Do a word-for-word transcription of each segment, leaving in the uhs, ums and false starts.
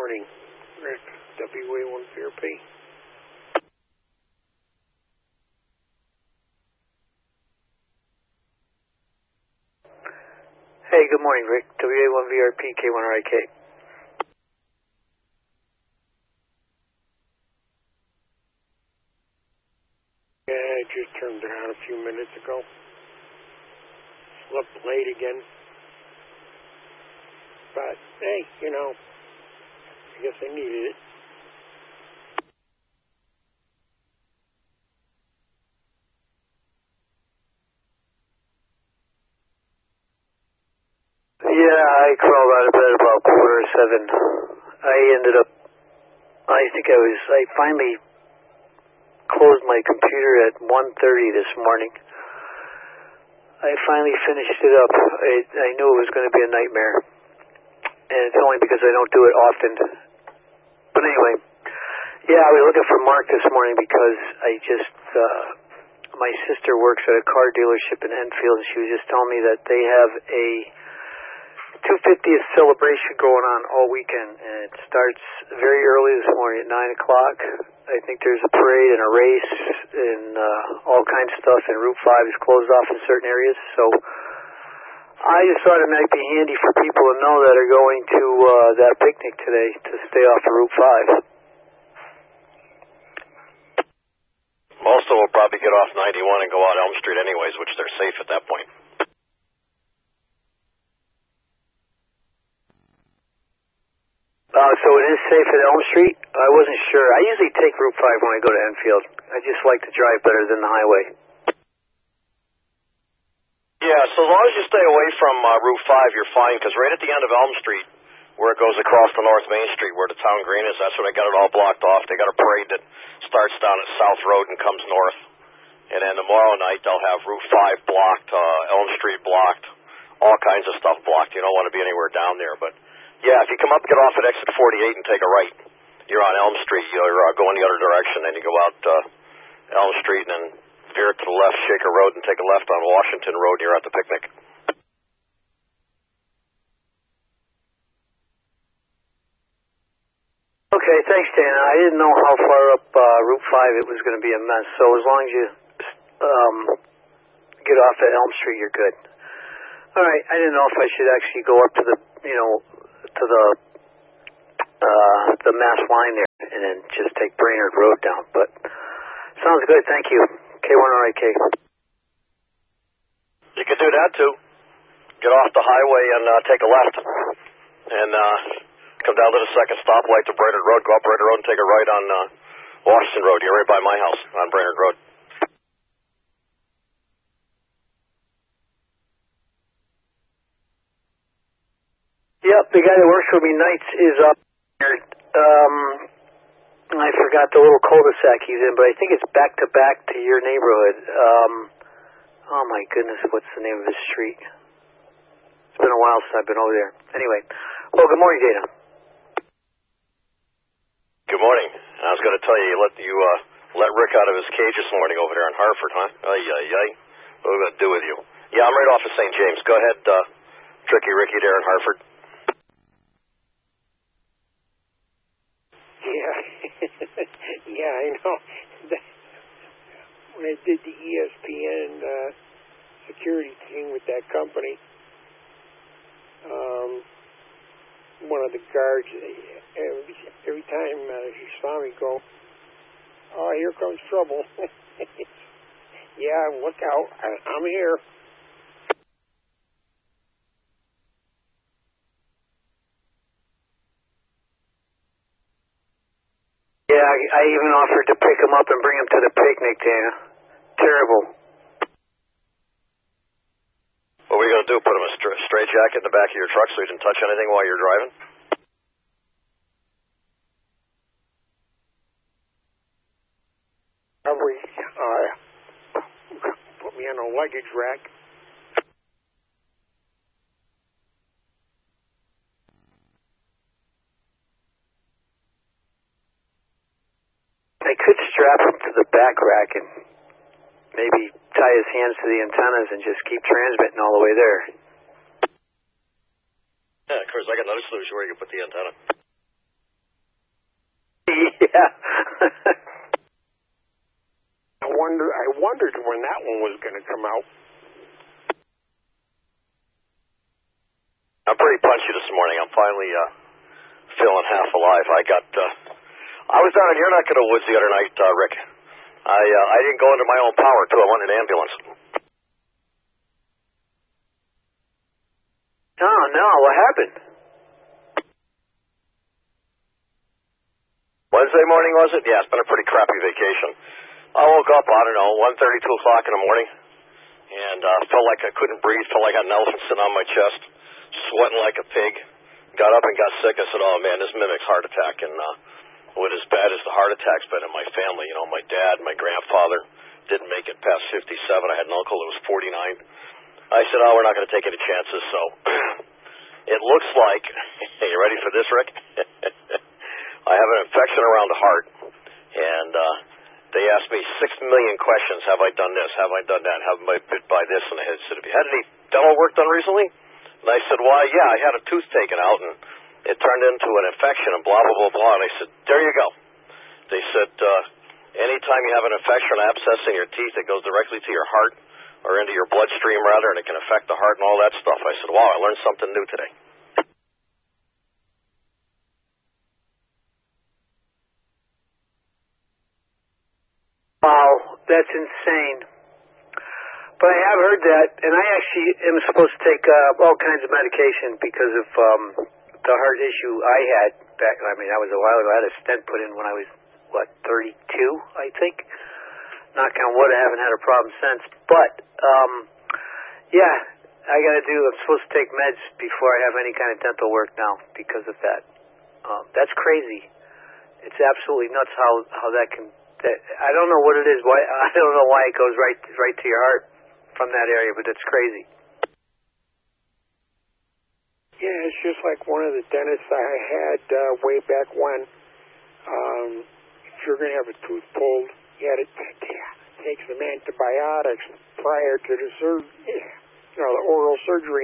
morning. Rick, W A one V R P. Hey, good morning, Rick. W A one V R P, K one R I K. Yeah, I just turned it on a few minutes ago. Slept late again. But, hey, you know, I guess I needed it. Yeah, I crawled out of bed about quarter to seven. I ended up, I think I was, I finally closed my computer at one thirty this morning. I finally finished it up. I, I knew it was going to be a nightmare. And it's only because I don't do it often. But anyway, yeah, I was looking for Mark this morning because I just, uh, my sister works at a car dealership in Enfield, and she was just telling me that they have a two hundred fiftieth celebration going on all weekend, and it starts very early this morning at nine o'clock. I think there's a parade and a race and uh, all kinds of stuff, and Route five is closed off in certain areas. So I just thought it might be handy for people to know that are going to uh, that picnic today to stay off of Route five. Most of them will probably get off ninety-one and go out Elm Street anyways, which they're safe at that point. Uh, so it is safe at Elm Street? I wasn't sure. I usually take Route five when I go to Enfield. I just like to drive better than the highway. Yeah, so as long as you stay away from uh, Route five, you're fine, because right at the end of Elm Street, where it goes across to North Main Street, where the town green is, that's where they got it all blocked off. They got a parade that starts down at South Road and comes north. And then tomorrow night, they'll have Route five blocked, uh, Elm Street blocked, all kinds of stuff blocked. You don't want to be anywhere down there, but yeah, if you come up, get off at exit forty-eight and take a right. You're on Elm Street. You're uh, going the other direction, then you go out uh, Elm Street and then veer to the left, Shaker Road, and take a left on Washington Road, and you're at the picnic. Okay, thanks, Dana. I didn't know how far up uh, Route five it was going to be a mess, so as long as you um, get off at Elm Street, you're good. All right, I didn't know if I should actually go up to the, you know, to the uh, the Mass line there and then just take Brainerd Road down, but sounds good, thank you. K one R I K. You can do that, too. Get off the highway and uh, take a left. And uh, come down to the second stoplight to Brainerd Road, go up Brainerd Road and take a right on uh, Washington Road. You're right by my house on Brainerd Road. Yep, the guy that works for me nights is up there. Um, I forgot the little cul-de-sac he's in, but I think it's back-to-back to your neighborhood. Um, oh, my goodness, what's the name of his street? It's been a while since I've been over there. Anyway, well, good morning, Dana. Good morning. I was going to tell you, you let, you, uh, let Rick out of his cage this morning over there in Hartford, huh? Ay, ay, ay. What are we going to do with you? Yeah, I'm right off of Saint James. Go ahead, uh, Tricky Ricky there in Hartford. Yeah, yeah, I know. When I did the E S P N uh, security thing with that company, um, one of the guards, every, every time uh, he saw me go, oh, here comes trouble. Yeah, look out, I, I'm here. Yeah, I, I even offered to pick him up and bring him to the picnic, Dana. Terrible. What were you going to do, put him a stra- straight jacket in the back of your truck so he didn't touch anything while you're driving? Probably uh, put me on a luggage rack. I could strap him to the back rack and maybe tie his hands to the antennas and just keep transmitting all the way there. Yeah, of course, I got another solution where you can put the antenna. Yeah. I wonder. I wondered when that one was going to come out. I'm pretty punchy this morning. I'm finally uh, feeling half alive. I got. Uh, I was down in your neck of the woods the other night, uh, Rick. I uh, I didn't go into my own power too. I went in an ambulance. Oh no! What happened? Wednesday morning, was it? Yeah, it's been a pretty crappy vacation. I woke up, I don't know, one thirty, two o'clock in the morning, and uh, felt like I couldn't breathe, felt like I had an elephant sitting on my chest, sweating like a pig. Got up and got sick. I said, oh, man, this mimics heart attack. And uh, what as bad as the heart attack's been in my family, you know, my dad, my grandfather didn't make it past fifty-seven. I had an uncle who was forty-nine. I said, oh, we're not going to take any chances. So it looks like, you ready for this, Rick? I have an infection around the heart, and uh, they asked me six million questions. Have I done this? Have I done that? Have I been by this? And I said, have you had any dental work done recently? And I said, why, yeah, I had a tooth taken out, and it turned into an infection, and blah, blah, blah, blah. And I said, there you go. They said, uh, anytime you have an infection or abscess in your teeth, it goes directly to your heart, or into your bloodstream, rather, and it can affect the heart and all that stuff. I said, wow, I learned something new today. Wow, that's insane. But I have heard that, and I actually am supposed to take uh, all kinds of medication because of um, the heart issue I had back. I mean, that was a while ago. I had a stent put in when I was, what, thirty-two, I think. Knock on wood, I haven't had a problem since. But, um, yeah, I got to do, I'm supposed to take meds before I have any kind of dental work now because of that. Um, that's crazy. It's absolutely nuts how, how that can... That, I don't know what it is. Why I don't know why it goes right right to your heart from that area, but it's crazy. Yeah, it's just like one of the dentists I had uh, way back when. Um, if you're going to have a tooth pulled, you had to take some antibiotics prior to the sur- you know, the oral surgery.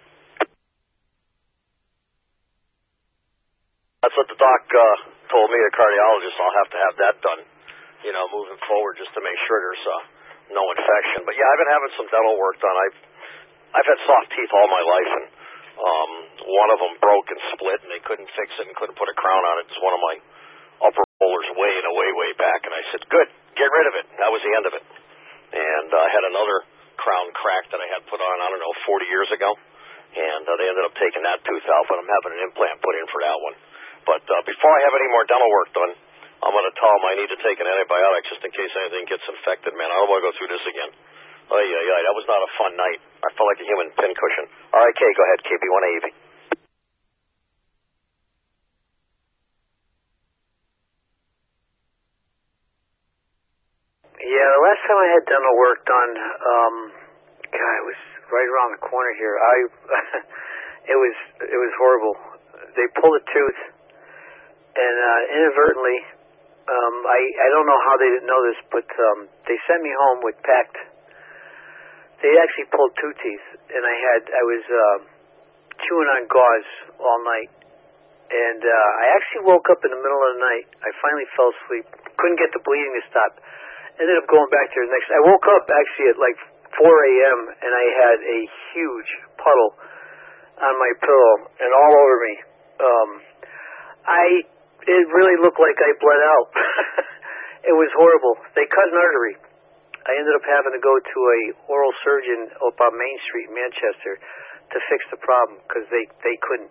That's what the doc uh, told me, the cardiologist. I'll have to have that done, you know, moving forward, just to make sure there's uh, no infection. But yeah, I've been having some dental work done. I've I've had soft teeth all my life, and um, one of them broke and split, and they couldn't fix it and couldn't put a crown on it. It's one of my upper molars way and way, way back. And I said, good, get rid of it. That was the end of it. And uh, I had another crown crack that I had put on, I don't know, forty years ago, and uh, they ended up taking that tooth out, but I'm having an implant put in for that one. But uh, before I have any more dental work done, I'm going to tell them I need to take an antibiotic just in case anything gets infected, man. I don't want to go through this again. Oh, yeah, yeah, that was not a fun night. I felt like a human pincushion. All right, Kay, go ahead. K B one A E V. Yeah, the last time I had dental work done, um, God, it was right around the corner here. I, it was it was horrible. They pulled a tooth, and uh, inadvertently, um, I I don't know how they didn't know this, but um, they sent me home with packed. They actually pulled two teeth, and I had I was uh, chewing on gauze all night, and uh, I actually woke up in the middle of the night. I finally fell asleep. Couldn't get the bleeding to stop. Ended up going back there the next. I woke up actually at like four a.m. and I had a huge puddle on my pillow and all over me. Um, I it really looked like I bled out. It was horrible. They cut an artery. I ended up having to go to a oral surgeon up on Main Street in Manchester to fix the problem because they they couldn't.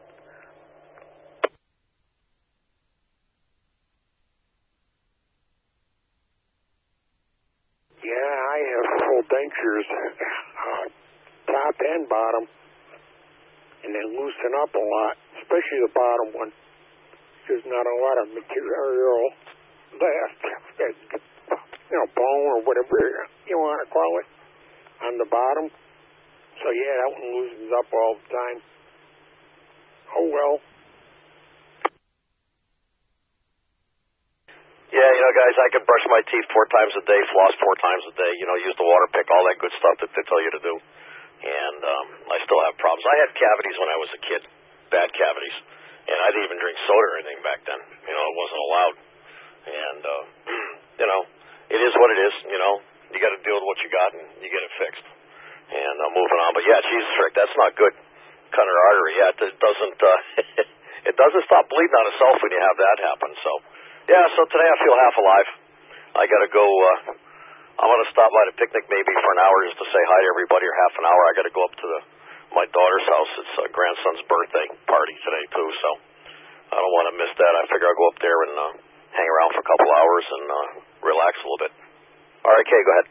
Yeah, I have full dentures, uh, top and bottom, and they loosen up a lot, especially the bottom one. There's not a lot of material left, you know, bone or whatever you want to call it, on the bottom. So yeah, that one loosens up all the time. Oh well. Yeah, you know, guys, I can brush my teeth four times a day, floss four times a day, you know, use the water pick, all that good stuff that they tell you to do. And um, I still have problems. I had cavities when I was a kid, bad cavities. And I didn't even drink soda or anything back then. You know, it wasn't allowed. And, uh, you know, it is what it is, you know. You got to deal with what you got, and you get it fixed. And uh, moving on. But, yeah, Jesus, Rick, that's not good. Cut her artery. Yeah, it doesn't, uh, it doesn't stop bleeding on itself when you have that happen. So, yeah, so today I feel half alive. I got to go, uh, I'm going to stop by the picnic maybe for an hour just to say hi to everybody, or half an hour. I got to go up to the my daughter's house. It's a grandson's birthday party today, too, so I don't want to miss that. I figure I'll go up there and uh, hang around for a couple hours and uh, relax a little bit. All right, Kay, go ahead.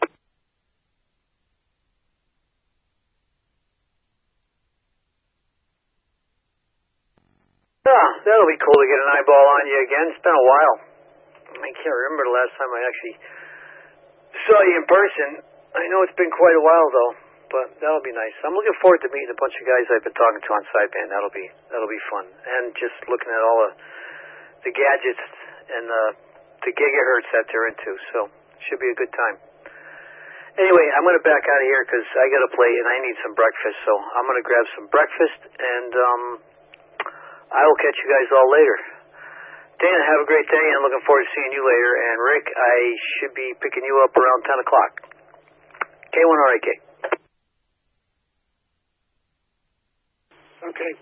Yeah, that'll be cool to get an eyeball on you again. It's been a while. I can't remember the last time I actually saw you in person. I know it's been quite a while, though, but that'll be nice. I'm looking forward to meeting a bunch of guys I've been talking to on Sideband. That'll be that'll be fun, and just looking at all the the gadgets and the the gigahertz that they're into. So it should be a good time. Anyway, I'm going to back out of here because I got to play and I need some breakfast. So I'm going to grab some breakfast, and um, I will catch you guys all later. Dan, have a great day, and looking forward to seeing you later. And Rick, I should be picking you up around ten o'clock. K one R A K. Okay.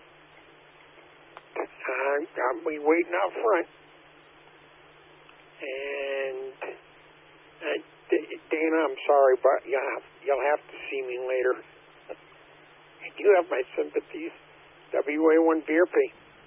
Uh, I'll be waiting out front. And uh, D- Dana, I'm sorry, but you'll have, you'll have to see me later. You have my sympathies. W A one B R P.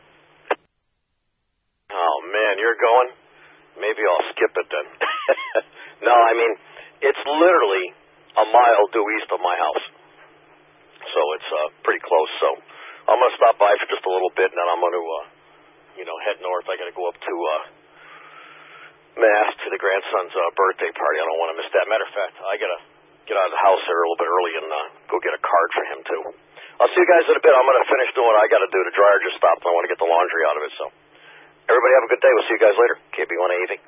Oh, man, you're going? Maybe I'll skip it then. No, I mean, it's literally a mile due east of my house. So it's uh, pretty close. So I'm going to stop by for just a little bit, and then I'm going to, uh, you know, head north. I got to go up to uh, Mass to the grandson's uh, birthday party. I don't want to miss that. Matter of fact, I got to get out of the house there a little bit early and uh, go get a card for him, too. I'll see you guys in a bit. I'm going to finish doing what I got to do. The dryer just stopped, and I want to get the laundry out of it, so. Everybody have a good day. We'll see you guys later. K B one A V.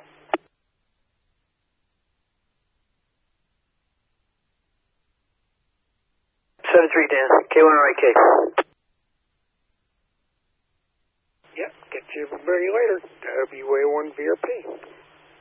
seven three, Dan. K one R A K. Yep, get you everybody later. W A one B R P.